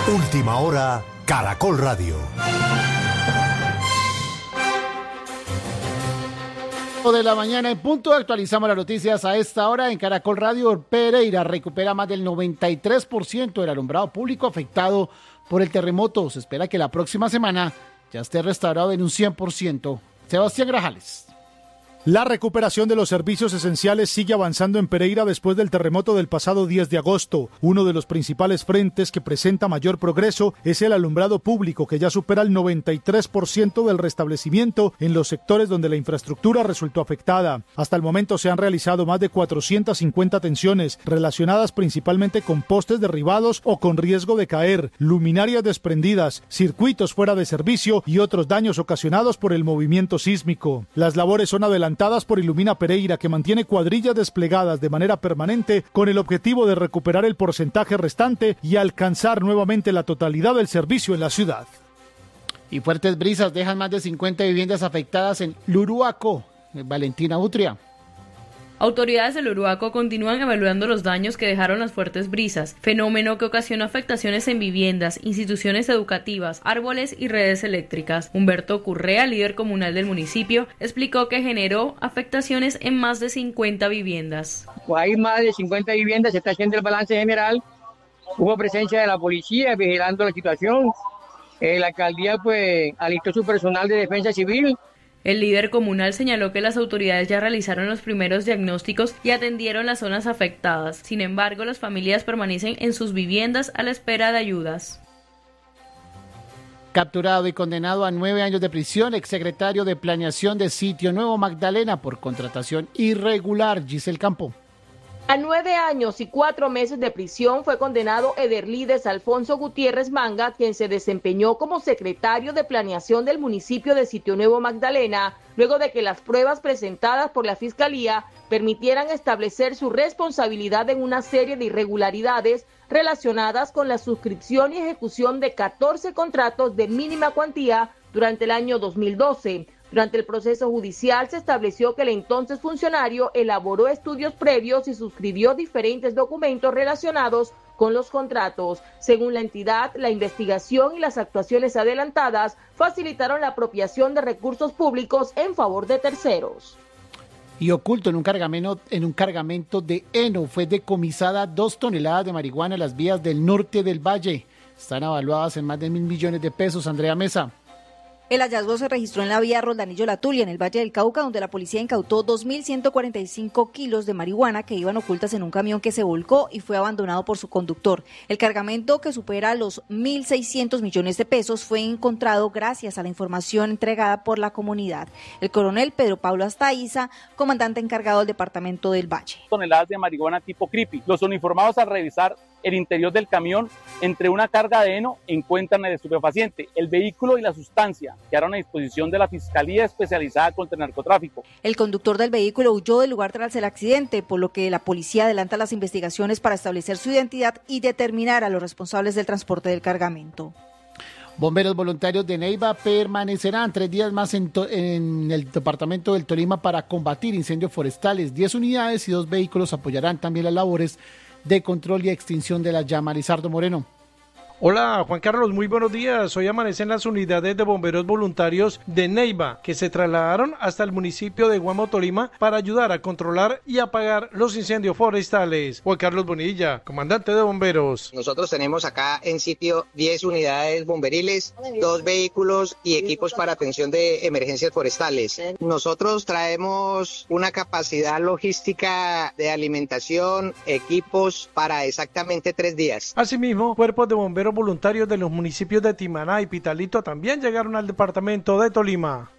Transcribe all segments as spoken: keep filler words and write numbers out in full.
Última hora, Caracol Radio. De la mañana en punto, actualizamos las noticias a esta hora en Caracol Radio. Pereira recupera más del noventa y tres por ciento del alumbrado público afectado por el terremoto. Se espera que la próxima semana ya esté restaurado en un cien por ciento. Sebastián Grajales. La recuperación de los servicios esenciales sigue avanzando en Pereira después del terremoto del pasado diez de agosto. Uno de los principales frentes que presenta mayor progreso es el alumbrado público, que ya supera el noventa y tres por ciento del restablecimiento en los sectores donde la infraestructura resultó afectada. Hasta el momento se han realizado más de cuatrocientas cincuenta atenciones relacionadas principalmente con postes derribados o con riesgo de caer, luminarias desprendidas, circuitos fuera de servicio y otros daños ocasionados por el movimiento sísmico. Las labores son adelantadas por Ilumina Pereira, que mantiene cuadrillas desplegadas de manera permanente con el objetivo de recuperar el porcentaje restante y alcanzar nuevamente la totalidad del servicio en la ciudad. Y fuertes brisas dejan más de cincuenta viviendas afectadas en Luruaco. Valentina Utria. Autoridades del Uruaco continúan evaluando los daños que dejaron las fuertes brisas, fenómeno que ocasionó afectaciones en viviendas, instituciones educativas, árboles y redes eléctricas. Humberto Currea, líder comunal del municipio, explicó que generó afectaciones en más de cincuenta viviendas. Hay más de cincuenta viviendas, se está haciendo el balance general, hubo presencia de la policía vigilando la situación, eh, la alcaldía pues alistó su personal de defensa civil. El líder comunal señaló que las autoridades ya realizaron los primeros diagnósticos y atendieron las zonas afectadas. Sin embargo, las familias permanecen en sus viviendas a la espera de ayudas. Capturado y condenado a nueve años de prisión, exsecretario de Planeación de Sitio Nuevo Magdalena por contratación irregular, Giselle Campo. A nueve años y cuatro meses de prisión fue condenado Ederlides Alfonso Gutiérrez Manga, quien se desempeñó como secretario de Planeación del municipio de Sitio Nuevo Magdalena, luego de que las pruebas presentadas por la Fiscalía permitieran establecer su responsabilidad en una serie de irregularidades relacionadas con la suscripción y ejecución de catorce contratos de mínima cuantía durante el año dos mil doce. Durante el proceso judicial se estableció que el entonces funcionario elaboró estudios previos y suscribió diferentes documentos relacionados con los contratos. Según la entidad, la investigación y las actuaciones adelantadas facilitaron la apropiación de recursos públicos en favor de terceros. Y oculto en un cargamento, en un cargamento de heno fue decomisada dos toneladas de marihuana en las vías del norte del valle. Están evaluadas en más de mil millones de pesos. Andrea Mesa. El hallazgo se registró en la vía Roldanillo-La Tulia, en el Valle del Cauca, donde la policía incautó dos mil ciento cuarenta y cinco kilos de marihuana que iban ocultas en un camión que se volcó y fue abandonado por su conductor. El cargamento, que supera los mil seiscientos millones de pesos, fue encontrado gracias a la información entregada por la comunidad. El coronel Pedro Pablo Astaiza, comandante encargado del departamento del Valle. Toneladas de marihuana tipo creepy. Los uniformados, al revisar el interior del camión, entre una carga de heno, encuentran el estupefaciente, el vehículo y la sustancia quedaron a disposición de la Fiscalía Especializada contra el Narcotráfico. El conductor del vehículo huyó del lugar tras el accidente, por lo que la policía adelanta las investigaciones para establecer su identidad y determinar a los responsables del transporte del cargamento. Bomberos voluntarios de Neiva permanecerán tres días más en, to- en el departamento del Tolima para combatir incendios forestales. Diez unidades y dos vehículos apoyarán también las labores de control y extinción de la llama. Lizardo Moreno. Hola Juan Carlos, muy buenos días. Hoy amanecen las unidades de bomberos voluntarios de Neiva, que se trasladaron hasta el municipio de Guamo, Tolima, para ayudar a controlar y apagar los incendios forestales. Juan Carlos Bonilla, comandante de bomberos. Nosotros tenemos acá en sitio diez unidades bomberiles, dos vehículos y equipos para atención de emergencias forestales. Nosotros traemos una capacidad logística de alimentación, equipos para exactamente tres días. Asimismo, cuerpos de bomberos voluntarios de los municipios de Timaná y Pitalito también llegaron al departamento de Tolima.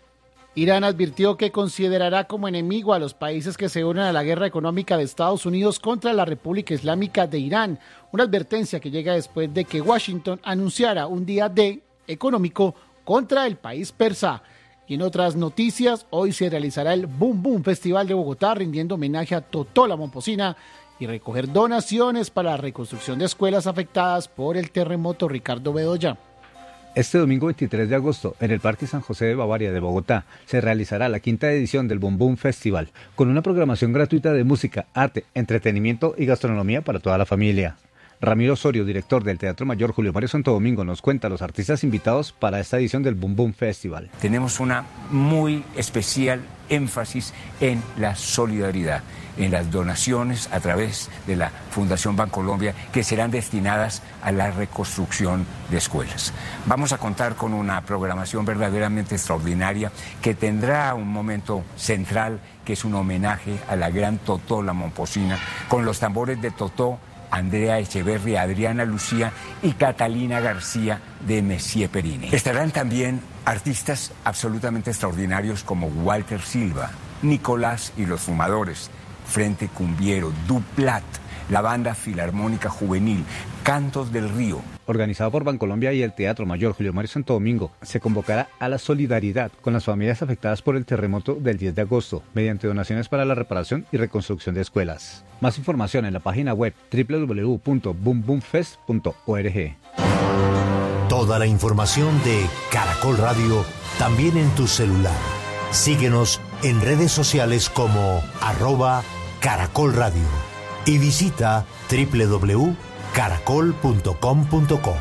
Irán advirtió que considerará como enemigo a los países que se unen a la guerra económica de Estados Unidos contra la República Islámica de Irán, una advertencia que llega después de que Washington anunciara un día D económico contra el país persa. Y en otras noticias, hoy se realizará el Boom Boom Festival de Bogotá, rindiendo homenaje a Totó la Momposina y recoger donaciones para la reconstrucción de escuelas afectadas por el terremoto. Ricardo Bedoya. Este domingo veintitrés de agosto, en el Parque San José de Bavaria de Bogotá, se realizará la quinta edición del Boom Boom Festival, con una programación gratuita de música, arte, entretenimiento y gastronomía para toda la familia. Ramiro Osorio, director del Teatro Mayor Julio Mario Santo Domingo, nos cuenta los artistas invitados para esta edición del Boom Boom Festival. Tenemos una muy especial énfasis en la solidaridad, en las donaciones a través de la Fundación Bancolombia que serán destinadas a la reconstrucción de escuelas. Vamos a contar con una programación verdaderamente extraordinaria que tendrá un momento central que es un homenaje a la gran Totó la Momposina con los tambores de Totó, Andrea Echeverri, Adriana Lucía y Catalina García de Messier Perini. Estarán también artistas absolutamente extraordinarios como Walter Silva, Nicolás y los Fumadores, Frente Cumbiero, Duplat, la Banda Filarmónica Juvenil, Cantos del Río. Organizado por Bancolombia y el Teatro Mayor Julio Mario Santo Domingo, se convocará a la solidaridad con las familias afectadas por el terremoto del diez de agosto, mediante donaciones para la reparación y reconstrucción de escuelas. Más información en la página web doble u doble u doble u punto boom boom fest punto org. Toda la información de Caracol Radio también en tu celular. Síguenos en redes sociales como arroba Caracol Radio y visita doble u doble u doble u punto caracol punto com punto co.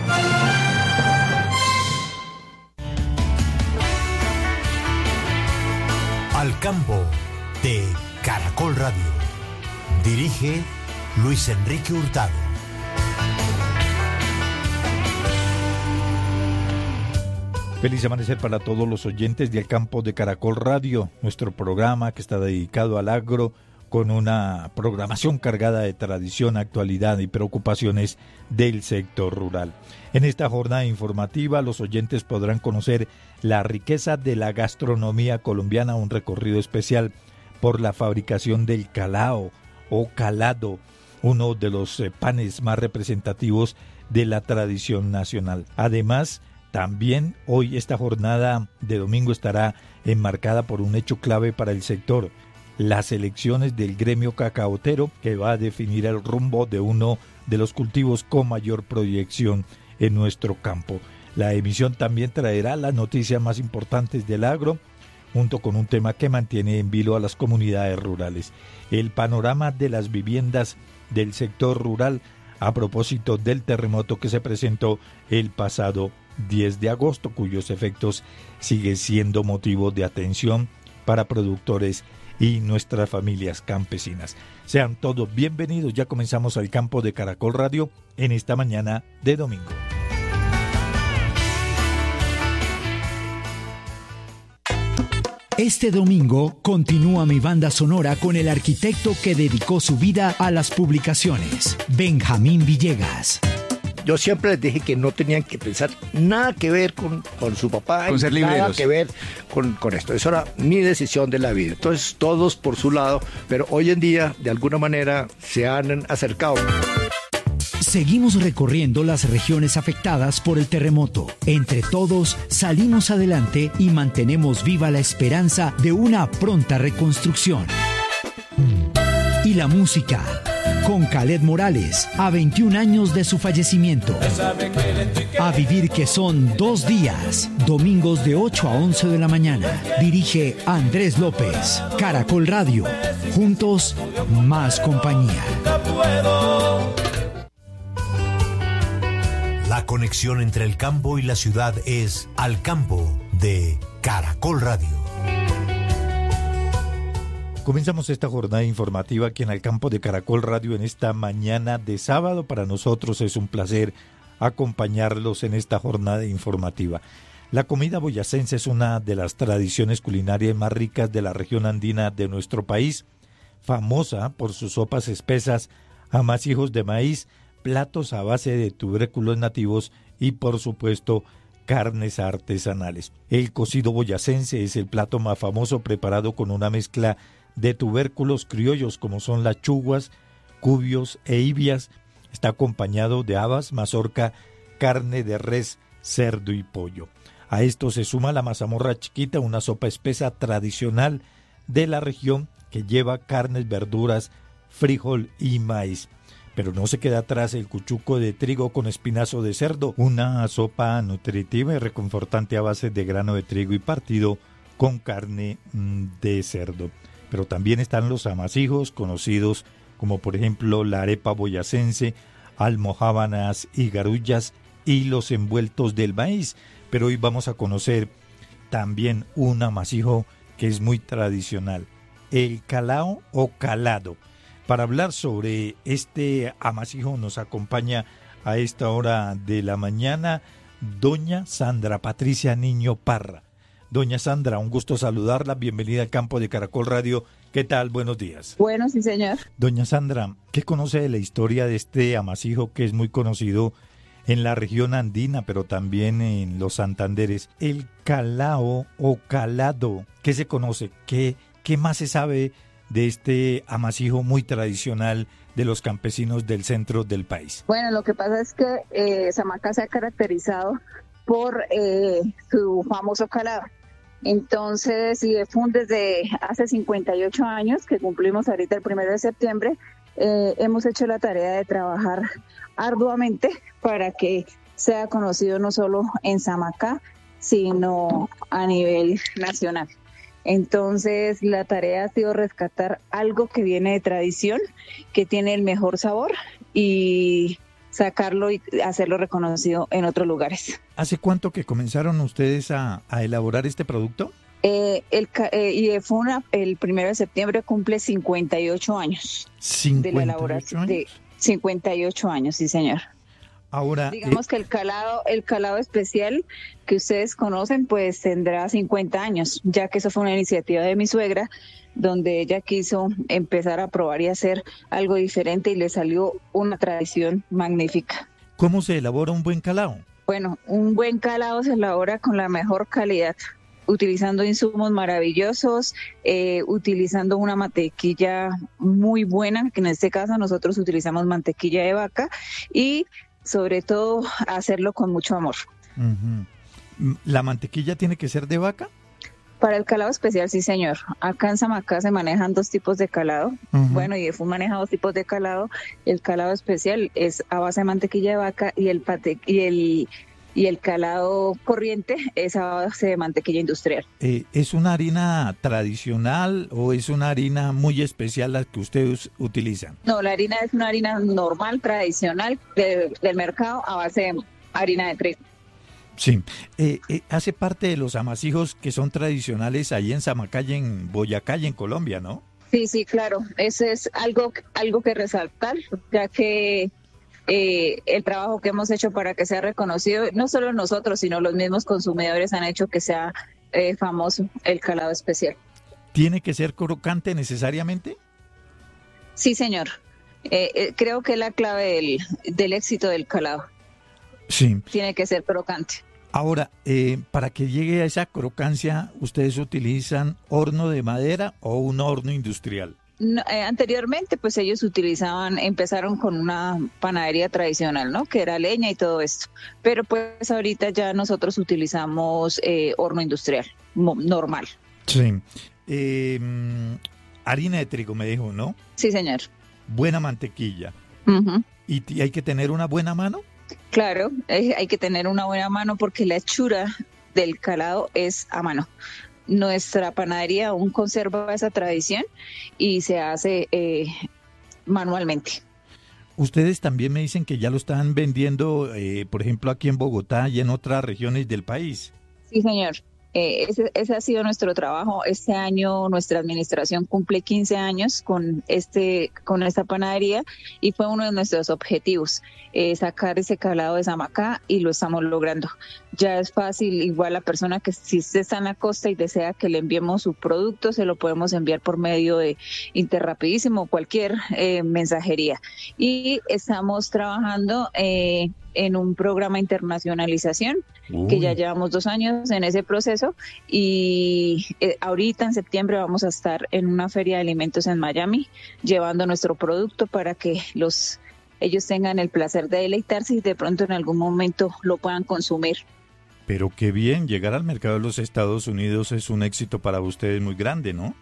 Al campo de Caracol Radio. Dirige Luis Enrique Hurtado. Feliz amanecer para todos los oyentes del campo de Caracol Radio, nuestro programa que está dedicado al agro, con una programación cargada de tradición, actualidad y preocupaciones del sector rural. En esta jornada informativa, los oyentes podrán conocer la riqueza de la gastronomía colombiana, un recorrido especial por la fabricación del calao o calado, uno de los panes más representativos de la tradición nacional. Además, también hoy esta jornada de domingo estará enmarcada por un hecho clave para el sector: las elecciones del gremio cacaotero, que va a definir el rumbo de uno de los cultivos con mayor proyección en nuestro campo. La emisión también traerá las noticias más importantes del agro, junto con un tema que mantiene en vilo a las comunidades rurales: el panorama de las viviendas del sector rural a propósito del terremoto que se presentó el pasado diez de agosto, cuyos efectos sigue siendo motivo de atención para productores y nuestras familias campesinas. Sean todos bienvenidos, ya comenzamos al campo de Caracol Radio en esta mañana de domingo. Este domingo continúa mi banda sonora con el arquitecto que dedicó su vida a las publicaciones, Benjamín Villegas. Yo siempre les dije que no tenían que pensar nada que ver con, con su papá, con ser libreros, nada que ver con, con esto. Eso era mi decisión de la vida. Entonces, todos por su lado, pero hoy en día, de alguna manera, se han acercado. Seguimos recorriendo las regiones afectadas por el terremoto. Entre todos, salimos adelante y mantenemos viva la esperanza de una pronta reconstrucción. Y la música, con Khaled Morales, a veintiún años de su fallecimiento. A vivir, que son dos días, domingos de ocho a once de la mañana. Dirige Andrés López. Caracol Radio, juntos, más compañía. La conexión entre el campo y la ciudad es Al Campo de Caracol Radio. Comenzamos esta jornada informativa aquí en el campo de Caracol Radio en esta mañana de sábado. Para nosotros es un placer acompañarlos en esta jornada informativa. La comida boyacense es una de las tradiciones culinarias más ricas de la región andina de nuestro país, famosa por sus sopas espesas, amasijos de maíz, platos a base de tubérculos nativos y, por supuesto, carnes artesanales. El cocido boyacense es el plato más famoso, preparado con una mezcla de tubérculos criollos como son las chuguas, cubios e ibias. Está acompañado de habas, mazorca, carne de res, cerdo y pollo. A esto se suma la mazamorra chiquita, una sopa espesa tradicional de la región que lleva carnes, verduras, frijol y maíz. Pero no se queda atrás el cuchuco de trigo con espinazo de cerdo, una sopa nutritiva y reconfortante a base de grano de trigo y partido con carne de cerdo. Pero también están los amasijos, conocidos como por ejemplo la arepa boyacense, almojábanas y garullas y los envueltos del maíz. Pero hoy vamos a conocer también un amasijo que es muy tradicional, el calao o calado. Para hablar sobre este amasijo nos acompaña a esta hora de la mañana doña Sandra Patricia Niño Parra. Doña Sandra, un gusto saludarla, bienvenida al campo de Caracol Radio. ¿Qué tal? Buenos días. Bueno, sí, señor. Doña Sandra, ¿qué conoce de la historia de este amasijo que es muy conocido en la región andina, pero también en los Santanderes? El calao o calado, ¿qué se conoce? ¿Qué, qué más se sabe de este amasijo muy tradicional de los campesinos del centro del país? Bueno, lo que pasa es que eh, Samacá se ha caracterizado por eh, su famoso calado. Entonces, IDEFUN desde hace cincuenta y ocho años, que cumplimos ahorita el primero de septiembre, eh, hemos hecho la tarea de trabajar arduamente para que sea conocido no solo en Samacá, sino a nivel nacional. Entonces, la tarea ha sido rescatar algo que viene de tradición, que tiene el mejor sabor y sacarlo y hacerlo reconocido en otros lugares. ¿Hace cuánto que comenzaron ustedes a, a elaborar este producto? Eh, el eh, IDEFUN el primero de septiembre cumple cincuenta y ocho años. ¿cincuenta y ocho de la elaboración años? De cincuenta y ocho años, sí, señor. Ahora, digamos eh, que el calado, el calado especial que ustedes conocen, pues tendrá cincuenta años, ya que eso fue una iniciativa de mi suegra, donde ella quiso empezar a probar y hacer algo diferente y le salió una tradición magnífica. ¿Cómo se elabora un buen calado? Bueno, un buen calado se elabora con la mejor calidad, utilizando insumos maravillosos, eh, utilizando una mantequilla muy buena, que en este caso nosotros utilizamos mantequilla de vaca, y sobre todo hacerlo con mucho amor. Uh-huh. ¿La mantequilla tiene que ser de vaca? Para el calado especial, sí, señor. Acá en Samacá se manejan dos tipos de calado. Uh-huh. Bueno, y IDEFUN maneja dos tipos de calado. El calado especial es a base de mantequilla de vaca y el pate y el y el calado corriente es a base de mantequilla industrial. Eh, ¿Es una harina tradicional o es una harina muy especial la que ustedes utilizan? No, la harina es una harina normal, tradicional de, del mercado a base de harina de trigo. Sí, eh, eh, hace parte de los amasijos que son tradicionales ahí en Samacá y en Boyacá y en Colombia, ¿no? Sí, sí, claro. Eso es algo, algo que resaltar, ya que eh, el trabajo que hemos hecho para que sea reconocido, no solo nosotros, sino los mismos consumidores han hecho que sea eh, famoso el calado especial. ¿Tiene que ser crocante necesariamente? Sí, señor. Eh, eh, creo que es la clave del, del éxito del calado. Sí. Tiene que ser crocante. Ahora, eh, para que llegue a esa crocancia, ¿ustedes utilizan horno de madera o un horno industrial? No, eh, anteriormente, pues ellos utilizaban, empezaron con una panadería tradicional, ¿no? Que era leña y todo esto. Pero pues ahorita ya nosotros utilizamos eh, horno industrial, normal. Sí. Eh, harina de trigo, me dijo, ¿no? Sí, señor. Buena mantequilla. Uh-huh. ¿Y, ¿Y hay que tener una buena mano? Claro, hay, hay que tener una buena mano porque la hechura del calado es a mano. Nuestra panadería aún conserva esa tradición y se hace eh, manualmente. Ustedes también me dicen que ya lo están vendiendo, eh, por ejemplo, aquí en Bogotá y en otras regiones del país. Sí, señor. Eh, ese, ese ha sido nuestro trabajo. Este año nuestra administración cumple quince años con este con esta panadería y fue uno de nuestros objetivos, eh, sacar ese calado de Samacá y lo estamos logrando. Ya es fácil, igual la persona que si usted está en la costa y desea que le enviemos su producto, se lo podemos enviar por medio de Interrapidísimo o cualquier eh, mensajería. Y estamos trabajando eh, en un programa de internacionalización, Uy. que ya llevamos dos años en ese proceso y eh, ahorita en septiembre vamos a estar en una feria de alimentos en Miami llevando nuestro producto para que los ellos tengan el placer de deleitarse y de pronto en algún momento lo puedan consumir. Pero qué bien, llegar al mercado de los Estados Unidos es un éxito para ustedes muy grande, ¿no?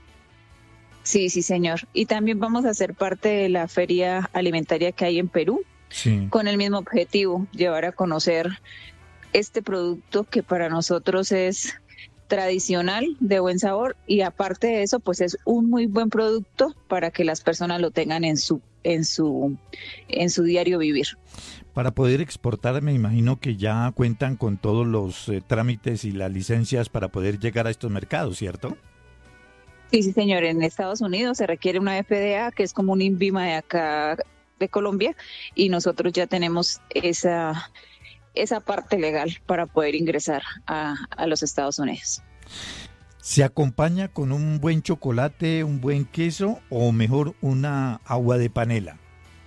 Sí, sí, señor. Y también vamos a ser parte de la feria alimentaria que hay en Perú, sí. con el mismo objetivo, llevar a conocer este producto que para nosotros es tradicional, de buen sabor, y aparte de eso, pues es un muy buen producto para que las personas lo tengan en su, en su, en su diario vivir. Para poder exportar, me imagino que ya cuentan con todos los eh, trámites y las licencias para poder llegar a estos mercados, ¿cierto? Sí, sí, señor. En Estados Unidos se requiere una F D A, que es como un INVIMA de acá de Colombia, y nosotros ya tenemos esa, esa parte legal para poder ingresar a, a los Estados Unidos. ¿Se acompaña con un buen chocolate, un buen queso o mejor una agua de panela?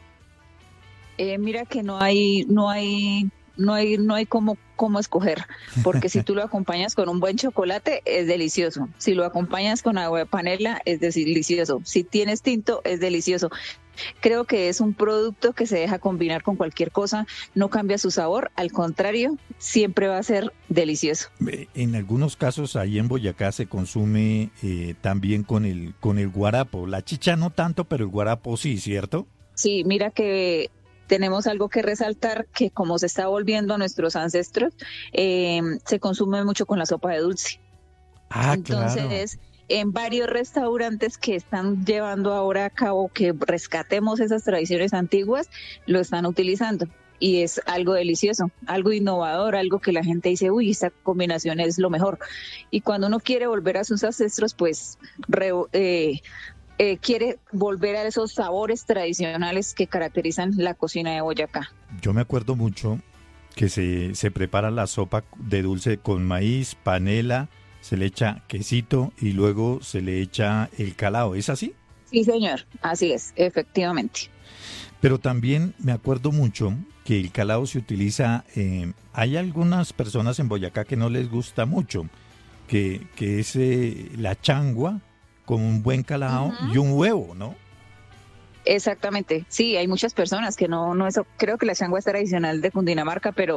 Eh, mira que no hay, no hay, no hay, no hay cómo, cómo escoger, porque si tú lo acompañas con un buen chocolate es delicioso, si lo acompañas con agua de panela es delicioso, si tienes tinto es delicioso. Creo que es un producto que se deja combinar con cualquier cosa, no cambia su sabor, al contrario, siempre va a ser delicioso. En algunos casos ahí en Boyacá se consume eh, también con el, con el guarapo, la chicha no tanto, pero el guarapo sí, ¿cierto? Sí, mira que tenemos algo que resaltar, que como se está volviendo a nuestros ancestros, eh, se consume mucho con la sopa de dulce. Ah, Entonces, claro. En varios restaurantes que están llevando ahora a cabo que rescatemos esas tradiciones antiguas, lo están utilizando. Y es algo delicioso, algo innovador, algo que la gente dice, uy, esta combinación es lo mejor. Y cuando uno quiere volver a sus ancestros, pues re, eh, eh, quiere volver a esos sabores tradicionales que caracterizan la cocina de Boyacá. Yo me acuerdo mucho que se, se prepara la sopa de dulce con maíz, panela, se le echa quesito y luego se le echa el calao, ¿es así? Sí, señor, así es, efectivamente. Pero también me acuerdo mucho que el calao se utiliza, eh, hay algunas personas en Boyacá que no les gusta mucho, que, que es eh, la changua con un buen calao uh-huh. y un huevo, ¿no? Exactamente, sí, hay muchas personas que no, no eso, creo que la changua es tradicional de Cundinamarca, pero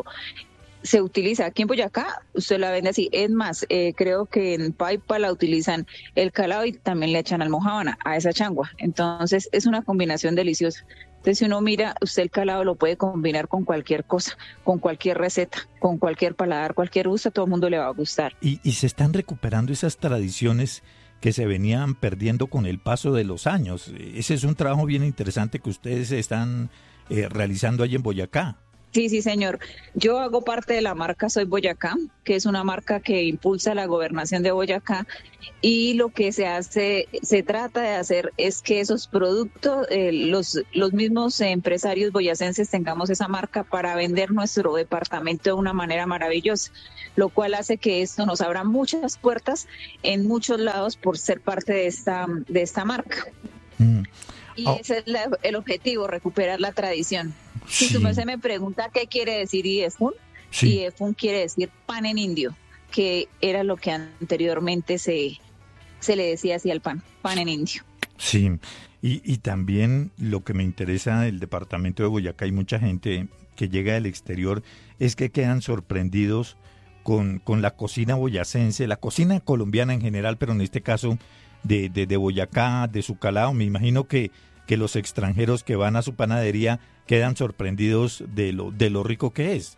se utiliza aquí en Boyacá, usted la vende así. Es más, eh, creo que en Paipa la utilizan el calao y también le echan almojábana a esa changua. Entonces es una combinación deliciosa. Entonces si uno mira, usted el calao lo puede combinar con cualquier cosa, con cualquier receta, con cualquier paladar, cualquier gusto, a todo el mundo le va a gustar. Y, y se están recuperando esas tradiciones que se venían perdiendo con el paso de los años. Ese es un trabajo bien interesante que ustedes están eh, realizando ahí en Boyacá. Sí, sí, señor. Yo hago parte de la marca Soy Boyacá, que es una marca que impulsa la gobernación de Boyacá, y lo que se hace, se trata de hacer es que esos productos, eh, los, los mismos empresarios boyacenses tengamos esa marca para vender nuestro departamento de una manera maravillosa, lo cual hace que esto nos abra muchas puertas en muchos lados por ser parte de esta, de esta marca. Mm. Y oh. ese es la, el objetivo, recuperar la tradición. Sí. Si tú me, se me pregunta qué quiere decir Iefun, sí. Iefun quiere decir pan en indio, que era lo que anteriormente se, se le decía así al pan, pan en indio. Sí, y, y también lo que me interesa del departamento de Boyacá, hay mucha gente que llega del exterior, es que quedan sorprendidos con, con la cocina boyacense, la cocina colombiana en general, pero en este caso de, de, de Boyacá, de su calao. Me imagino que, que los extranjeros que van a su panadería quedan sorprendidos de lo, de lo rico que es.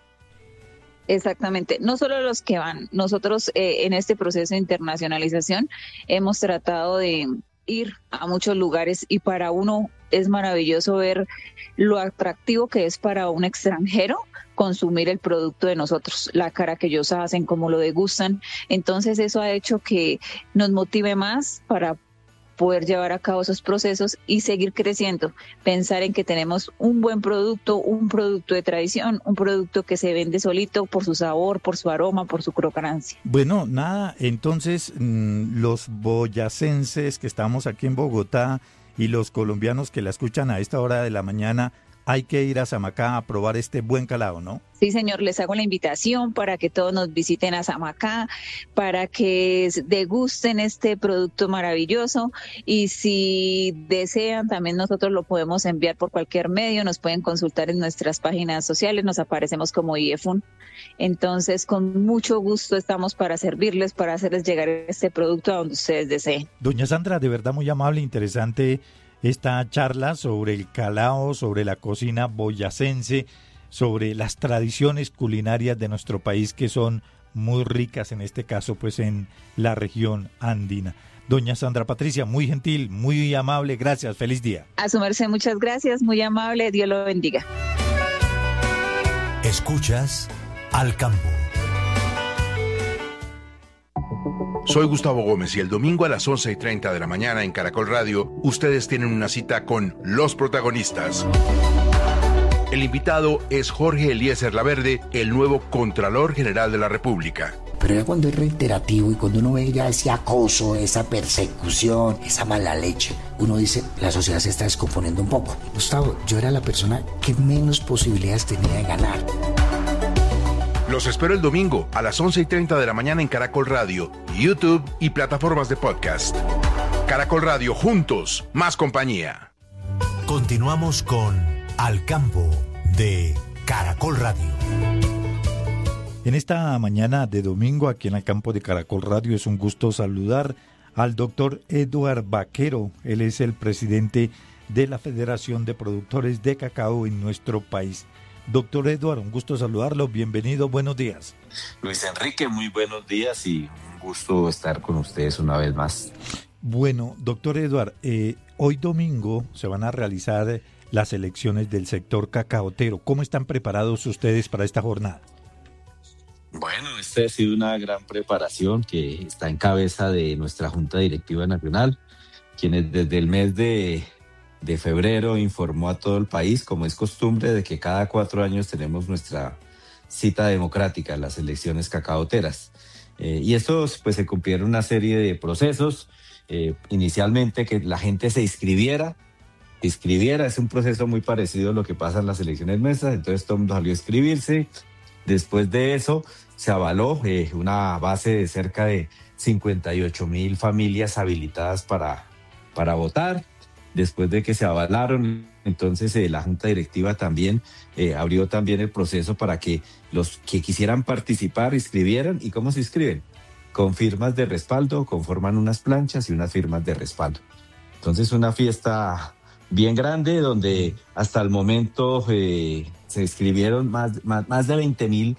Exactamente, no solo los que van, nosotros eh, en este proceso de internacionalización hemos tratado de ir a muchos lugares y para uno es maravilloso ver lo atractivo que es para un extranjero consumir el producto de nosotros, la cara que ellos hacen, cómo lo degustan. Entonces eso ha hecho que nos motive más para poder llevar a cabo esos procesos y seguir creciendo, pensar en que tenemos un buen producto, un producto de tradición, un producto que se vende solito por su sabor, por su aroma, por su crocancia. Bueno, nada, entonces mmm, los boyacenses que estamos aquí en Bogotá y los colombianos que la escuchan a esta hora de la mañana, hay que ir a Samacá a probar este buen calao, ¿no? Sí, señor, les hago la invitación para que todos nos visiten a Samacá, para que degusten este producto maravilloso y si desean también nosotros lo podemos enviar por cualquier medio, nos pueden consultar en nuestras páginas sociales, nos aparecemos como Iefun. Entonces, con mucho gusto estamos para servirles, para hacerles llegar este producto a donde ustedes deseen. Doña Sandra, de verdad muy amable, interesante esta charla sobre el calao, sobre la cocina boyacense, sobre las tradiciones culinarias de nuestro país que son muy ricas, en este caso pues en la región andina. Doña Sandra Patricia, muy gentil, muy amable, gracias, feliz día. A su merced, muchas gracias, muy amable, Dios lo bendiga. Escuchas Al Campo. Soy Gustavo Gómez y el domingo a las once y treinta de la mañana en Caracol Radio, ustedes tienen una cita con los protagonistas. El invitado es Jorge Eliezer Laverde, el nuevo Contralor General de la República. Pero ya cuando es reiterativo y cuando uno ve ya ese acoso, esa persecución, esa mala leche, uno dice, la sociedad se está descomponiendo un poco. Gustavo, yo era la persona que menos posibilidades tenía de ganar. Los espero el domingo a las once y treinta de la mañana en Caracol Radio, YouTube y plataformas de podcast. Caracol Radio, juntos, más compañía. Continuamos con Al Campo de Caracol Radio. En esta mañana de domingo, aquí en el campo de Caracol Radio, es un gusto saludar al doctor Eduard Vaquero. Él es el presidente de la Federación de Productores de Cacao en nuestro país. Doctor Eduard, un gusto saludarlo. Bienvenido, buenos días. Luis Enrique, muy buenos días y un gusto estar con ustedes una vez más. Bueno, doctor Eduard, eh, hoy domingo se van a realizar las elecciones del sector cacaotero. ¿Cómo están preparados ustedes para esta jornada? Bueno, esta ha sido una gran preparación que está en cabeza de nuestra Junta Directiva Nacional, quienes desde el mes de, de febrero informó a todo el país, como es costumbre, de que cada cuatro años tenemos nuestra cita democrática, las elecciones cacaoteras. Eh, y esto pues se cumplieron una serie de procesos, eh, inicialmente que la gente se inscribiera, inscribiera, es un proceso muy parecido a lo que pasa en las elecciones nuestras, entonces todo el mundo salió a inscribirse. Después de eso se avaló eh, una base de cerca de cincuenta y ocho mil familias habilitadas para, para votar. Después de que se avalaron, entonces eh, la Junta Directiva también eh, abrió también el proceso para que los que quisieran participar inscribieran. ¿Y cómo se inscriben? Con firmas de respaldo, conforman unas planchas y unas firmas de respaldo. Entonces una fiesta bien grande donde hasta el momento eh, se inscribieron más, más, más de veinte mil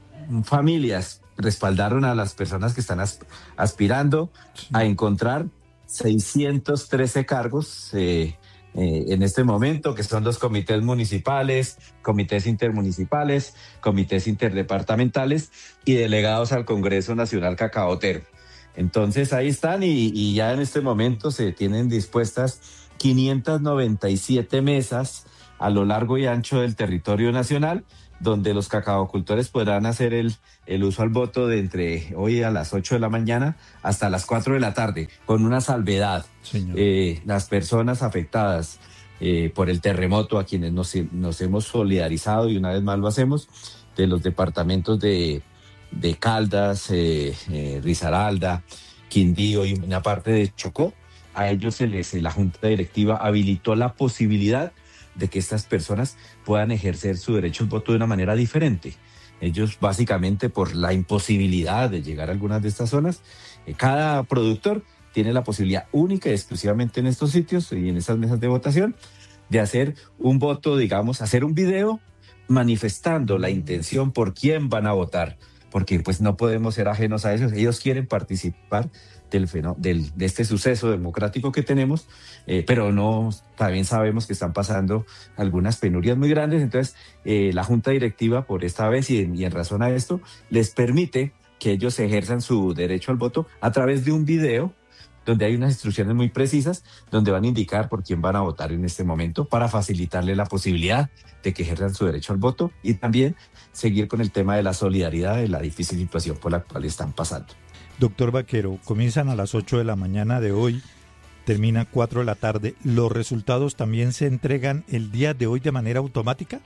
familias, respaldaron a las personas que están asp- aspirando a encontrar seiscientos trece cargos eh, eh, en este momento, que son los comités municipales, comités intermunicipales, comités interdepartamentales y delegados al Congreso Nacional Cacaotero. Entonces ahí están y, y ya en este momento se tienen dispuestas quinientas noventa y siete mesas a lo largo y ancho del territorio nacional, donde los cacaocultores podrán hacer el, el uso al voto de entre hoy a las ocho de la mañana hasta las cuatro de la tarde, con una salvedad. Eh, las personas afectadas eh, por el terremoto, a quienes nos, nos hemos solidarizado y una vez más lo hacemos, de los departamentos de, de Caldas, eh, eh, Risaralda, Quindío y una parte de Chocó, a ellos se les, la Junta Directiva habilitó la posibilidad de que estas personas puedan ejercer su derecho al voto de una manera diferente. Ellos básicamente por la imposibilidad de llegar a algunas de estas zonas, eh, cada productor tiene la posibilidad única y exclusivamente en estos sitios y en esas mesas de votación de hacer un voto, digamos, hacer un video manifestando la intención por quién van a votar, porque pues no podemos ser ajenos a eso. Ellos quieren participar del, del, de este suceso democrático que tenemos, eh, pero no, también sabemos que están pasando algunas penurias muy grandes. Entonces eh, la Junta Directiva por esta vez y en, y en razón a esto les permite que ellos ejerzan su derecho al voto a través de un video donde hay unas instrucciones muy precisas donde van a indicar por quién van a votar en este momento para facilitarle la posibilidad de que ejerzan su derecho al voto y también seguir con el tema de la solidaridad de la difícil situación por la cual están pasando. Doctor Vaquero, comienzan a las ocho de la mañana de hoy, termina cuatro de la tarde. ¿Los resultados también se entregan el día de hoy de manera automática?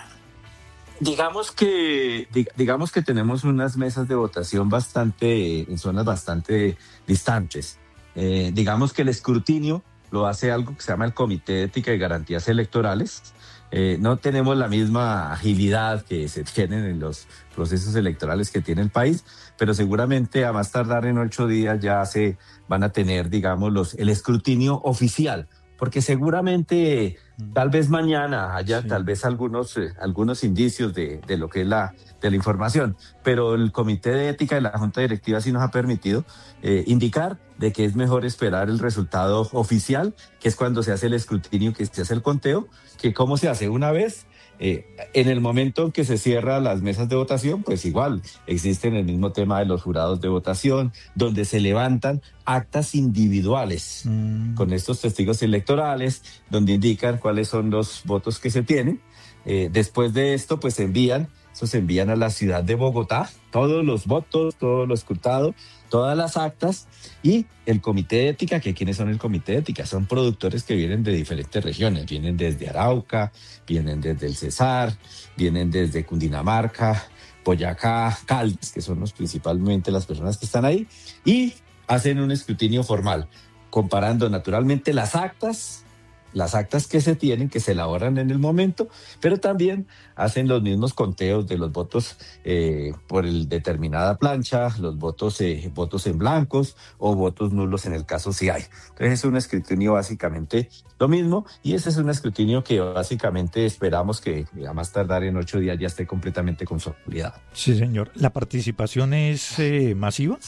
Digamos que, digamos que tenemos unas mesas de votación bastante, en zonas bastante distantes. Eh, digamos que el escrutinio lo hace algo que se llama el Comité de Ética y Garantías Electorales. Eh, no tenemos la misma agilidad que se tienen en los procesos electorales que tiene el país, pero seguramente a más tardar en ocho días ya se van a tener, digamos, los, el escrutinio oficial porque seguramente tal vez mañana haya sí. tal vez algunos, eh, algunos indicios de, de lo que es la, de la información, pero el Comité de Ética de la Junta Directiva sí nos ha permitido eh, indicar de que es mejor esperar el resultado oficial, que es cuando se hace el escrutinio, que se hace el conteo, que cómo se hace una vez. Eh, en el momento en que se cierran las mesas de votación, pues igual existen el mismo tema de los jurados de votación, donde se levantan actas individuales mm. con estos testigos electorales, donde indican cuáles son los votos que se tienen. Eh, después de esto, pues se envían, eso se envían a la ciudad de Bogotá, todos los votos, todo lo escrutado, todas las actas, y el Comité de Ética, que ¿quiénes son el Comité de Ética? Son productores que vienen de diferentes regiones, vienen desde Arauca, vienen desde el Cesar, vienen desde Cundinamarca, Boyacá, Caldas, que son los, principalmente las personas que están ahí, y hacen un escrutinio formal, comparando naturalmente las actas, las actas que se tienen, que se elaboran en el momento, pero también hacen los mismos conteos de los votos eh, por el determinada plancha, los votos, eh, votos en blancos o votos nulos en el caso si hay. Entonces es un escrutinio básicamente lo mismo, y ese es un escrutinio que básicamente esperamos que a más tardar en ocho días ya esté completamente consolidado. Sí, señor. ¿La participación es eh, masiva?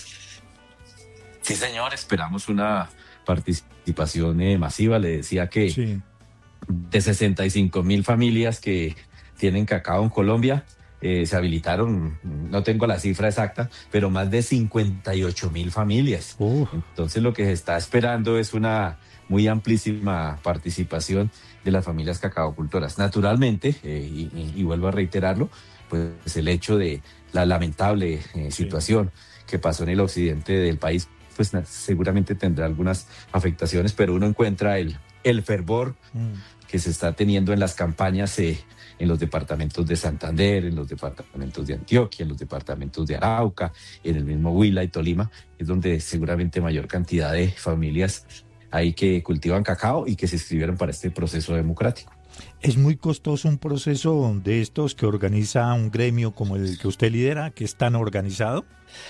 Sí, señor, esperamos una participación eh, masiva. Le decía que sí. de sesenta y cinco mil familias que tienen cacao en Colombia, eh, se habilitaron, no tengo la cifra exacta, pero más de cincuenta y ocho mil familias. Uh. Entonces lo que se está esperando es una muy amplísima participación de las familias cacaocultoras. Naturalmente, eh, y, y, y vuelvo a reiterarlo, pues el hecho de la lamentable eh, situación sí. que pasó en el occidente del país, pues seguramente tendrá algunas afectaciones, pero uno encuentra el, el fervor mm. que se está teniendo en las campañas eh, en los departamentos de Santander, en los departamentos de Antioquia, en los departamentos de Arauca, en el mismo Huila y Tolima, es donde seguramente mayor cantidad de familias hay que cultivan cacao y que se inscribieron para este proceso democrático. ¿Es muy costoso un proceso de estos que organiza un gremio como el que usted lidera, que es tan organizado?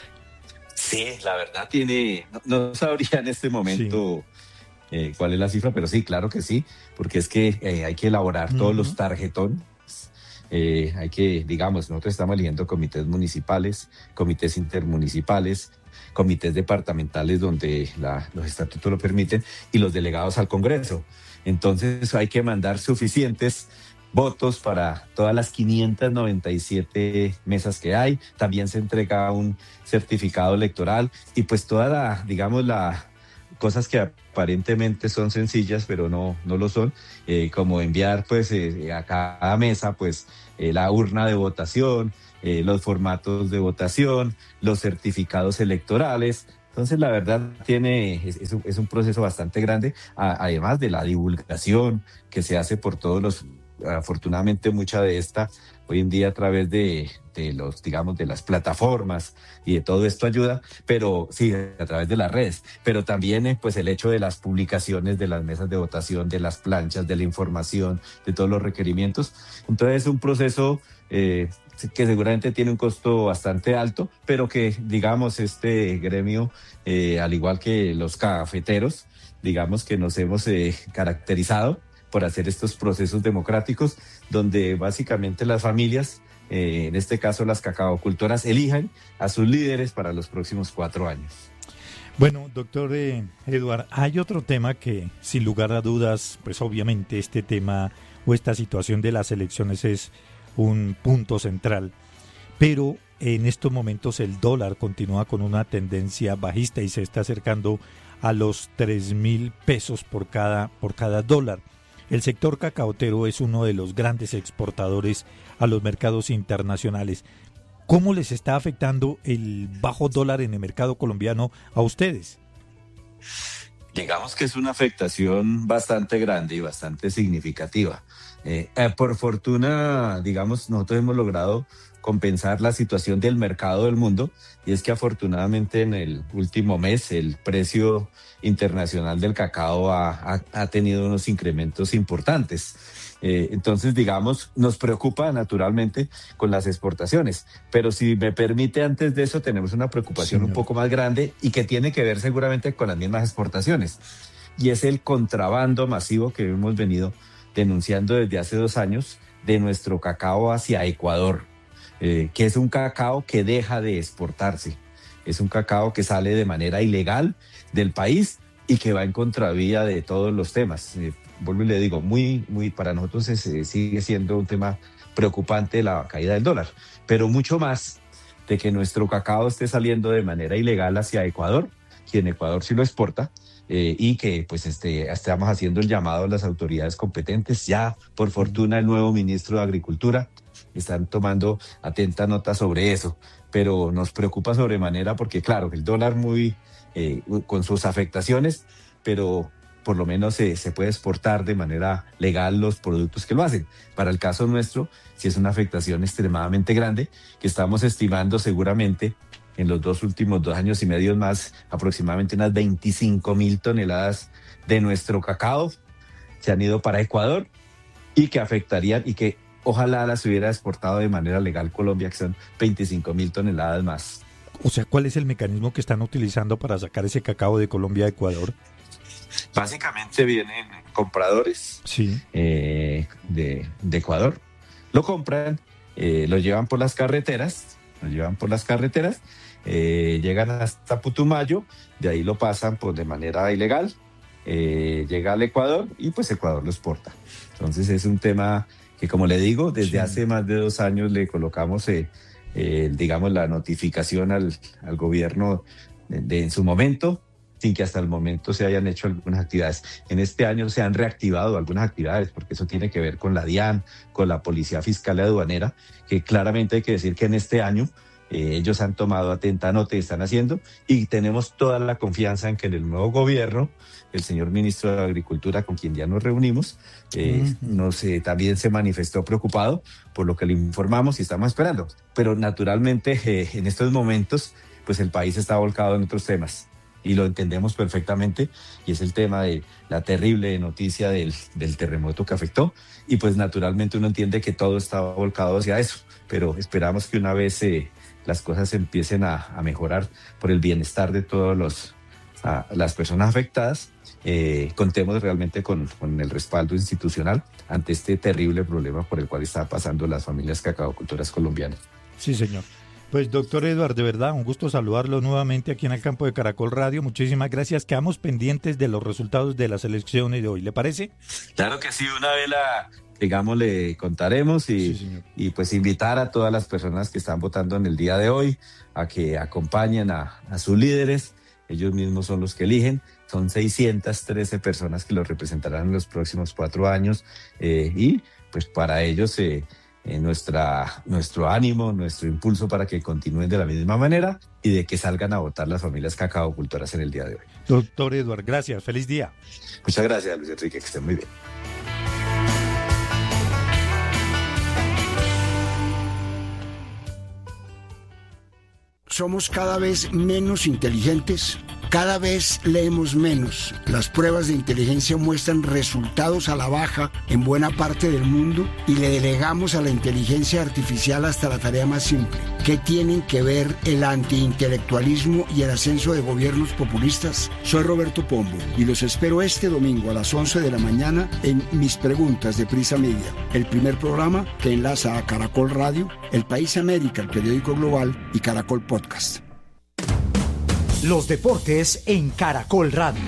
Sí, la verdad tiene, no, no sabría en este momento sí. eh, cuál es la cifra, pero sí, claro que sí, porque es que eh, hay que elaborar uh-huh. todos los tarjetones, eh, hay que, digamos, nosotros estamos eligiendo comités municipales, comités intermunicipales, comités departamentales donde la, los estatutos lo permiten, y los delegados al Congreso. Entonces hay que mandar suficientes votos para todas las quinientas noventa y siete mesas que hay. También se entrega un certificado electoral, y pues toda la, digamos, la cosas que aparentemente son sencillas, pero no, no lo son, eh, como enviar pues eh, a cada mesa pues eh, la urna de votación, eh, los formatos de votación, los certificados electorales. Entonces, la verdad, tiene es, es, un, es un proceso bastante grande, a, además de la divulgación que se hace por todos los. Afortunadamente mucha de esta hoy en día a través de, de los, digamos, de las plataformas y de todo esto ayuda, pero sí, a través de las redes, pero también pues el hecho de las publicaciones de las mesas de votación, de las planchas, de la información, de todos los requerimientos. Entonces es un proceso eh, que seguramente tiene un costo bastante alto, pero que, digamos, este gremio, eh, al igual que los cafeteros, digamos que nos hemos eh, caracterizado por hacer estos procesos democráticos, donde básicamente las familias, eh, en este caso las cacaocultoras, elijan a sus líderes para los próximos cuatro años. Bueno, doctor eh, Eduard, hay otro tema que, sin lugar a dudas, pues obviamente este tema o esta situación de las elecciones es un punto central, pero en estos momentos el dólar continúa con una tendencia bajista y se está acercando a los tres mil pesos por cada, por cada dólar. El sector cacaotero es uno de los grandes exportadores a los mercados internacionales. ¿Cómo les está afectando el bajo dólar en el mercado colombiano a ustedes? Digamos que es una afectación bastante grande y bastante significativa. Eh, eh, por fortuna, digamos, nosotros hemos logrado compensar la situación del mercado del mundo, y es que afortunadamente en el último mes el precio internacional del cacao ha, ha, ha tenido unos incrementos importantes. Eh, entonces, digamos, nos preocupa naturalmente con las exportaciones, pero si me permite, antes de eso tenemos una preocupación Señor. un poco más grande y que tiene que ver seguramente con las mismas exportaciones. y es el contrabando masivo que hemos venido denunciando desde hace dos años de nuestro cacao hacia Ecuador, eh, que es un cacao que deja de exportarse, es un cacao que sale de manera ilegal del país y que va en contravía de todos los temas. Eh, vuelvo y le digo, muy, muy, para nosotros es, eh, sigue siendo un tema preocupante la caída del dólar, pero mucho más de que nuestro cacao esté saliendo de manera ilegal hacia Ecuador, que en Ecuador sí lo exporta, eh, y que pues este, estamos haciendo el llamado a las autoridades competentes. Ya, por fortuna, el nuevo ministro de Agricultura están tomando atenta nota sobre eso, pero nos preocupa sobremanera porque, claro, el dólar muy eh, con sus afectaciones, pero por lo menos se, se puede exportar de manera legal los productos que lo hacen. Para el caso nuestro, sí es una afectación extremadamente grande, que estamos estimando seguramente en los dos últimos dos años y medio más, aproximadamente unas veinticinco mil toneladas de nuestro cacao se han ido para Ecuador y que afectarían, y que ojalá las hubiera exportado de manera legal Colombia, que son veinticinco mil toneladas más. O sea, ¿cuál es el mecanismo que están utilizando para sacar ese cacao de Colombia a Ecuador? Básicamente vienen compradores sí. eh, de, de Ecuador, lo compran, eh, lo llevan por las carreteras, lo llevan por las carreteras, eh, llegan hasta Putumayo, de ahí lo pasan pues, de manera ilegal, eh, llega al Ecuador y pues Ecuador lo exporta. Entonces es un tema que, como le digo, desde sí. hace más de dos años le colocamos, eh, eh, digamos, la notificación al, al gobierno de, de en su momento, sin que hasta el momento se hayan hecho algunas actividades. En este año se han reactivado algunas actividades, porque eso tiene que ver con la DIAN, con la Policía Fiscal y Aduanera, que claramente hay que decir que en este año eh, ellos han tomado atenta nota y están haciendo, y tenemos toda la confianza en que en el nuevo gobierno, el señor ministro de Agricultura, con quien ya nos reunimos, eh, uh-huh. nos, eh, también se manifestó preocupado por lo que le informamos y estamos esperando. Pero naturalmente eh, en estos momentos pues el país está volcado en otros temas. Y lo entendemos perfectamente, y es el tema de la terrible noticia del, del terremoto que afectó, y pues naturalmente uno entiende que todo está volcado hacia eso, pero esperamos que una vez eh, las cosas empiecen a, a mejorar por el bienestar de todas los, a, las personas afectadas, eh, contemos realmente con, con el respaldo institucional ante este terrible problema por el cual están pasando las familias cacaocultoras colombianas. Sí, señor. Pues doctor Eduardo, de verdad, un gusto saludarlo nuevamente aquí en el campo de Caracol Radio. Muchísimas gracias. Quedamos pendientes de los resultados de las elecciones de hoy, ¿le parece? Claro que sí, una vez la, digamos, le contaremos y, sí, y pues invitar a todas las personas que están votando en el día de hoy a que acompañen a, a sus líderes. Ellos mismos son los que eligen. Son seiscientas trece personas que los representarán en los próximos cuatro años eh, y pues para ellos... Eh, Eh, nuestra, nuestro ánimo, nuestro impulso para que continúen de la misma manera y de que salgan a votar las familias cacaocultoras en el día de hoy. Doctor Eduardo, gracias. Feliz día. Muchas gracias, Luis Enrique, que estén muy bien. Somos cada vez menos inteligentes. Cada vez leemos menos. Las pruebas de inteligencia muestran resultados a la baja en buena parte del mundo y le delegamos a la inteligencia artificial hasta la tarea más simple. ¿Qué tienen que ver el antiintelectualismo y el ascenso de gobiernos populistas? Soy Roberto Pombo y los espero este domingo a las once de la mañana en Mis Preguntas de Prisa Media, el primer programa que enlaza a Caracol Radio, El País América, el periódico global, y Caracol Podcast. Los deportes en Caracol Radio.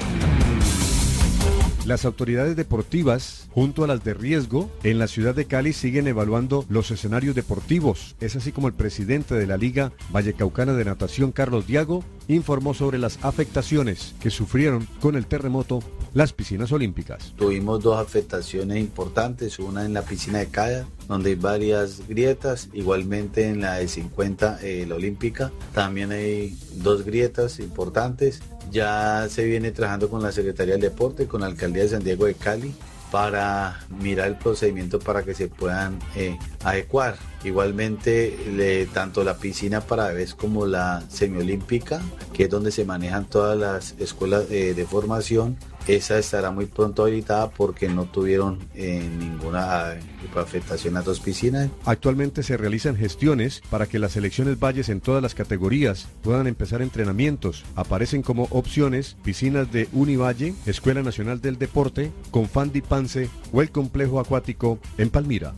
Las autoridades deportivas, junto a las de riesgo, en la ciudad de Cali siguen evaluando los escenarios deportivos. Es así como el presidente de la Liga Vallecaucana de Natación, Carlos Diago, informó sobre las afectaciones que sufrieron con el terremoto las piscinas olímpicas. Tuvimos dos afectaciones importantes, una en la piscina de Calla, donde hay varias grietas, igualmente en la de cincuenta, eh, la olímpica, también hay dos grietas importantes. Ya se viene trabajando con la Secretaría del Deporte, con la Alcaldía de San Diego de Cali, para mirar el procedimiento para que se puedan eh, adecuar. Igualmente, le, tanto la piscina para bebés como la semiolímpica, que es donde se manejan todas las escuelas eh, de formación, esa estará muy pronto habilitada porque no tuvieron eh, ninguna eh, afectación a dos piscinas. Actualmente se realizan gestiones para que las selecciones Valles en todas las categorías puedan empezar entrenamientos. Aparecen como opciones piscinas de Univalle, Escuela Nacional del Deporte, Confandi Pance o el complejo acuático en Palmira.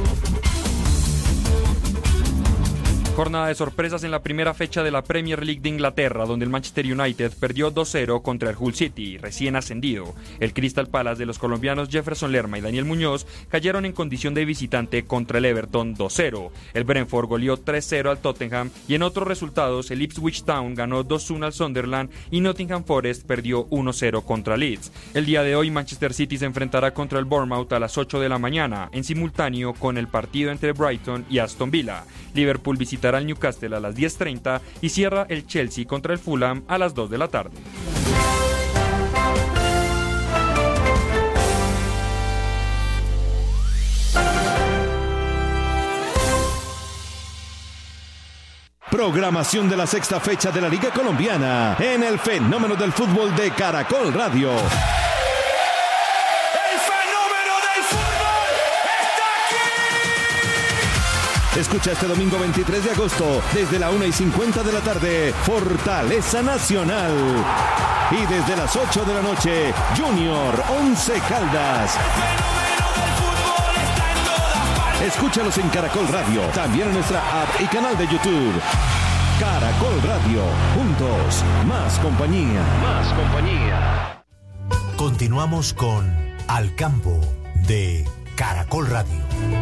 Jornada de sorpresas en la primera fecha de la Premier League de Inglaterra, donde el Manchester United perdió dos cero contra el Hull City, recién ascendido. El Crystal Palace de los colombianos Jefferson Lerma y Daniel Muñoz cayeron en condición de visitante contra el Everton dos cero. El Brentford goleó tres cero al Tottenham y en otros resultados el Ipswich Town ganó dos uno al Sunderland y Nottingham Forest perdió uno cero contra Leeds. El día de hoy Manchester City se enfrentará contra el Bournemouth a las ocho de la mañana, en simultáneo con el partido entre Brighton y Aston Villa. Liverpool visitará al Newcastle a las diez treinta y cierra el Chelsea contra el Fulham a las dos de la tarde. Programación de la sexta fecha de la Liga Colombiana en el Fenómeno del Fútbol de Caracol Radio. Escucha este domingo veintitrés de agosto, desde la una y cincuenta de la tarde, Fortaleza Nacional. Y desde las ocho de la noche, Junior Once Caldas. Escúchalos en Caracol Radio, también en nuestra app y canal de YouTube. Caracol Radio, juntos, más compañía. Más compañía. Continuamos con Al Campo de Caracol Radio.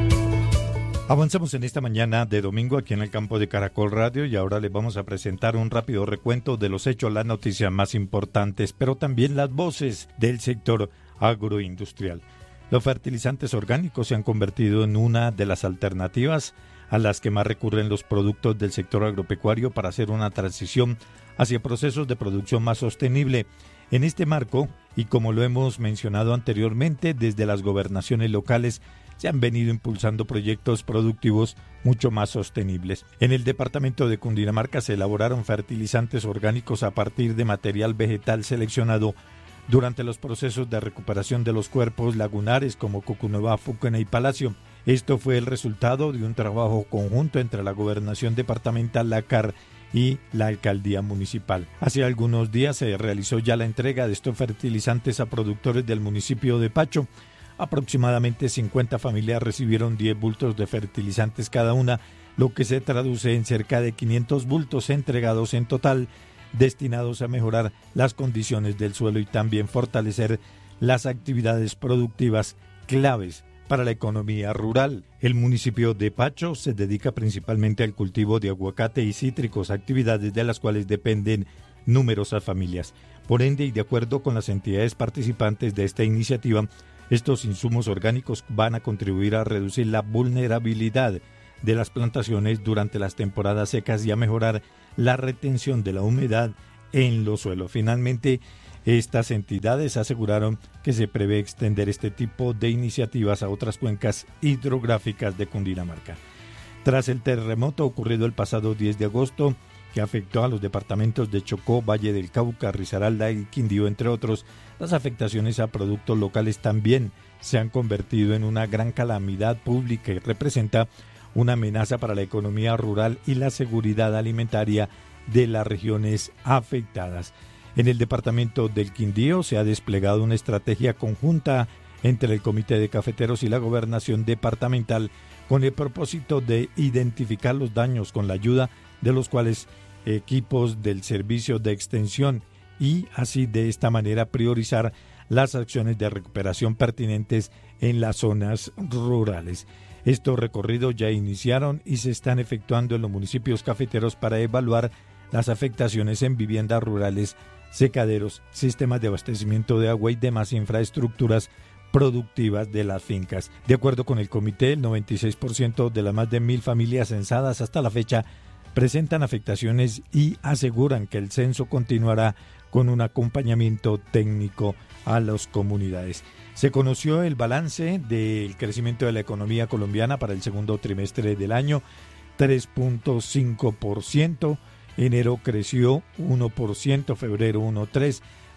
Avanzamos en esta mañana de domingo aquí en el campo de Caracol Radio y ahora les vamos a presentar un rápido recuento de los hechos, las noticias más importantes, pero también las voces del sector agroindustrial. Los fertilizantes orgánicos se han convertido en una de las alternativas a las que más recurren los productos del sector agropecuario para hacer una transición hacia procesos de producción más sostenible. En este marco, y como lo hemos mencionado anteriormente, desde las gobernaciones locales se han venido impulsando proyectos productivos mucho más sostenibles. En el departamento de Cundinamarca se elaboraron fertilizantes orgánicos a partir de material vegetal seleccionado durante los procesos de recuperación de los cuerpos lagunares como Cucunuba, Fucena y Palacio. Esto fue el resultado de un trabajo conjunto entre la Gobernación Departamental, la C A R y la Alcaldía Municipal. Hace algunos días se realizó ya la entrega de estos fertilizantes a productores del municipio de Pacho. Aproximadamente cincuenta familias recibieron diez bultos de fertilizantes cada una, lo que se traduce en cerca de quinientos bultos entregados en total, destinados a mejorar las condiciones del suelo y también fortalecer las actividades productivas claves para la economía rural. El municipio de Pacho se dedica principalmente al cultivo de aguacate y cítricos, actividades de las cuales dependen numerosas familias. Por ende, y de acuerdo con las entidades participantes de esta iniciativa, estos insumos orgánicos van a contribuir a reducir la vulnerabilidad de las plantaciones durante las temporadas secas y a mejorar la retención de la humedad en los suelos. Finalmente, estas entidades aseguraron que se prevé extender este tipo de iniciativas a otras cuencas hidrográficas de Cundinamarca. Tras el terremoto ocurrido el pasado diez de agosto, que afectó a los departamentos de Chocó, Valle del Cauca, Risaralda y Quindío, entre otros, las afectaciones a productos locales también se han convertido en una gran calamidad pública y representa una amenaza para la economía rural y la seguridad alimentaria de las regiones afectadas. En el departamento del Quindío se ha desplegado una estrategia conjunta entre el Comité de Cafeteros y la Gobernación Departamental con el propósito de identificar los daños con la ayuda de los cuales equipos del servicio de extensión y así de esta manera priorizar las acciones de recuperación pertinentes en las zonas rurales. Estos recorridos ya iniciaron y se están efectuando en los municipios cafeteros para evaluar las afectaciones en viviendas rurales, secaderos, sistemas de abastecimiento de agua y demás infraestructuras productivas de las fincas. De acuerdo con el comité, el noventa y seis por ciento de las más de mil familias censadas hasta la fecha presentan afectaciones y aseguran que el censo continuará con un acompañamiento técnico a las comunidades. Se conoció el balance del crecimiento de la economía colombiana para el segundo trimestre del año, tres punto cinco por ciento, enero creció uno por ciento, febrero uno punto tres por ciento,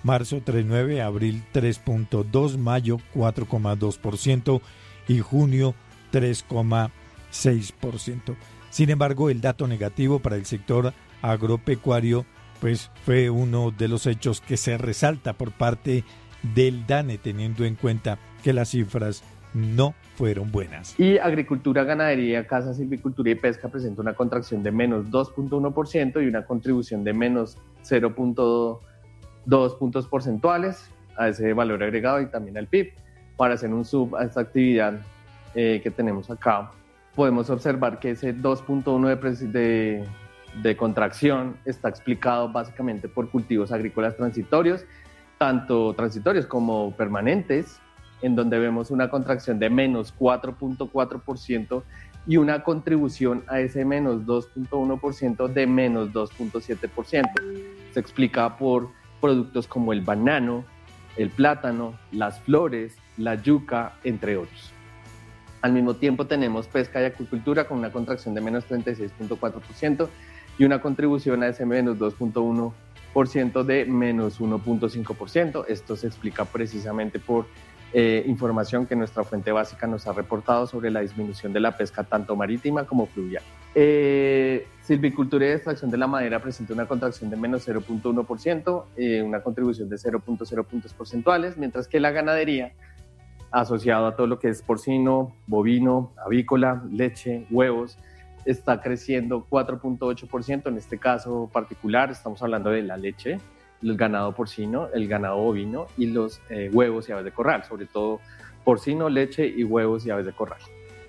marzo tres punto nueve por ciento, abril tres punto dos por ciento, mayo cuatro coma dos por ciento y junio tres coma seis por ciento. Sin embargo, el dato negativo para el sector agropecuario pues fue uno de los hechos que se resalta por parte del DANE, teniendo en cuenta que las cifras no fueron buenas. Y agricultura, ganadería, caza, silvicultura y pesca presenta una contracción de menos dos punto uno por ciento y una contribución de menos cero punto dos puntos porcentuales a ese valor agregado y también al P I B. Para hacer un sub a esta actividad eh, que tenemos acá, podemos observar que ese dos punto uno de, de, de contracción está explicado básicamente por cultivos agrícolas transitorios, tanto transitorios como permanentes, en donde vemos una contracción de menos cuatro punto cuatro por ciento y una contribución a ese menos dos punto uno por ciento de menos dos punto siete por ciento. Se explica por productos como el banano, el plátano, las flores, la yuca, entre otros. Al mismo tiempo tenemos pesca y acuicultura con una contracción de menos treinta y seis punto cuatro por ciento y una contribución a ese menos dos punto uno por ciento de menos uno punto cinco por ciento. Esto se explica precisamente por eh, información que nuestra fuente básica nos ha reportado sobre la disminución de la pesca tanto marítima como fluvial. Eh, silvicultura y extracción de la madera presenta una contracción de menos cero punto uno por ciento, eh, una contribución de cero punto cero puntos porcentuales, mientras que la ganadería, asociado a todo lo que es porcino, bovino, avícola, leche, huevos, está creciendo cuatro punto ocho por ciento. En este caso particular estamos hablando de la leche, el ganado porcino, el ganado bovino y los eh, huevos y aves de corral, sobre todo porcino, leche y huevos y aves de corral,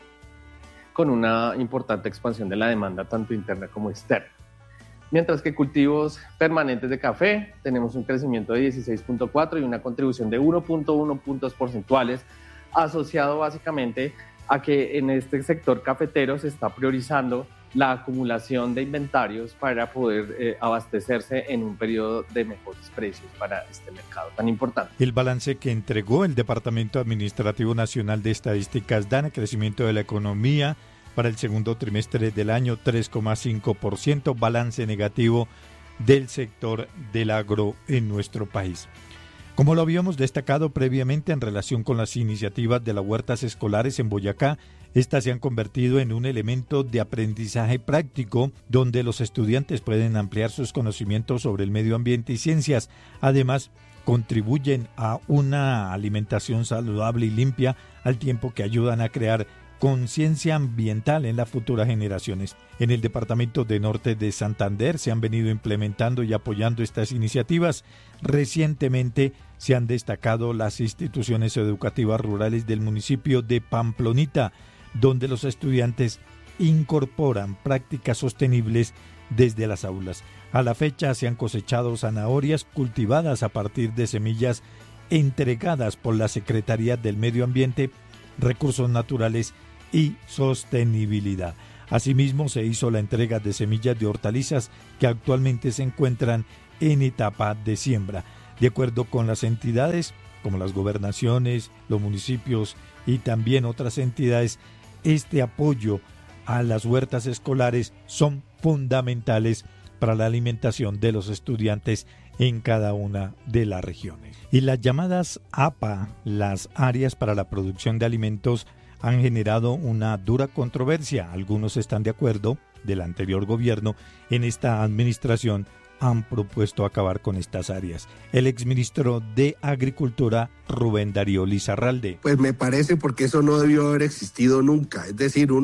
con una importante expansión de la demanda tanto interna como externa. Mientras que cultivos permanentes de café tenemos un crecimiento de dieciséis punto cuatro y una contribución de uno punto uno puntos porcentuales, asociado básicamente a que en este sector cafetero se está priorizando la acumulación de inventarios para poder eh, abastecerse en un periodo de mejores precios para este mercado tan importante. El balance que entregó el Departamento Administrativo Nacional de Estadísticas da crecimiento de la economía para el segundo trimestre del año tres coma cinco por ciento, balance negativo del sector del agro en nuestro país. Como lo habíamos destacado previamente en relación con las iniciativas de las huertas escolares en Boyacá, estas se han convertido en un elemento de aprendizaje práctico donde los estudiantes pueden ampliar sus conocimientos sobre el medio ambiente y ciencias. Además, contribuyen a una alimentación saludable y limpia al tiempo que ayudan a crear conciencia ambiental en las futuras generaciones. En el departamento de Norte de Santander se han venido implementando y apoyando estas iniciativas. Recientemente se han destacado las instituciones educativas rurales del municipio de Pamplonita, donde los estudiantes incorporan prácticas sostenibles desde las aulas. A la fecha se han cosechado zanahorias cultivadas a partir de semillas entregadas por la Secretaría del Medio Ambiente, Recursos Naturales y Sostenibilidad. Asimismo, se hizo la entrega de semillas de hortalizas que actualmente se encuentran en etapa de siembra. De acuerdo con las entidades, como las gobernaciones, los municipios y también otras entidades, este apoyo a las huertas escolares son fundamentales para la alimentación de los estudiantes en cada una de las regiones. Y las llamadas A P A, las áreas para la producción de alimentos, han generado una dura controversia. Algunos están de acuerdo, del anterior gobierno, en esta administración han propuesto acabar con estas áreas. El exministro de Agricultura, Rubén Darío Lizarralde. Pues me parece porque eso no debió haber existido nunca. Es decir, uno